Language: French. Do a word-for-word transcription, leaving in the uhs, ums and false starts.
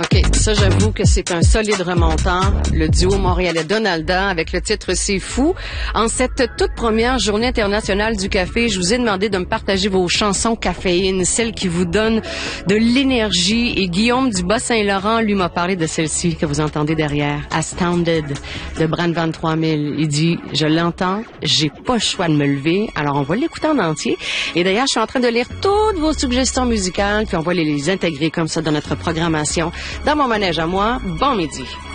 OK, ça, j'avoue que c'est un solide remontant. Le duo montréalais Donalda avec le titre C'est fou. En cette toute première journée internationale du café, je vous ai demandé de me partager vos chansons caféine, celles qui vous donnent de l'énergie. Et Guillaume du Bas-Saint-Laurent, lui, m'a parlé de celle-ci que vous entendez derrière, Astounded, de Brand vingt-trois mille. Il dit, je l'entends, j'ai pas le choix de me lever. Alors, on va l'écouter en entier. Et d'ailleurs, je suis en train de lire toutes vos suggestions musicales, puis on va les, les intégrer comme ça dans notre programmation. Dans mon manège à moi, bon midi.